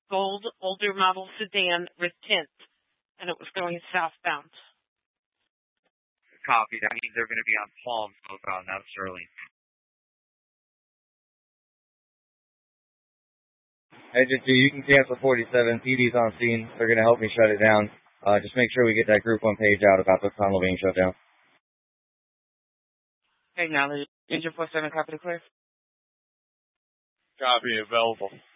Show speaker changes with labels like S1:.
S1: gold, older model sedan with tint, and it was going southbound.
S2: Copy. That means they're going to be on Palm southbound, not Sterling.
S3: Agency, you can cancel 47. PD's on scene. They're going to help me shut it down. Just make sure we get that Group 1 page out about the tunnel being shut down.
S4: Hey, now, Engine 47, copy to clear.
S5: Copy, available.